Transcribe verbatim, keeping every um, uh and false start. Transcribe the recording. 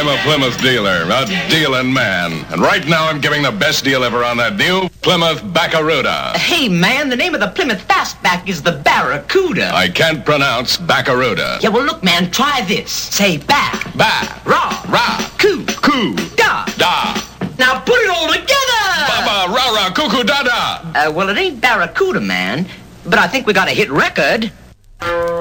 I'm a Plymouth dealer, a dealing man. And right now I'm giving the best deal ever on that new Plymouth Barracuda. Hey, man, the name of the Plymouth Fastback is the Barracuda. I can't pronounce Barracuda. Yeah, well, look, man, try this. Say back. Ba. Ra. Ra. Coo. Coo. Da. Da. Now put it all together. Baba. Ra. Ra. Cuckoo. Da. Da. Uh, well, it ain't Barracuda, man. But I think we got a hit record.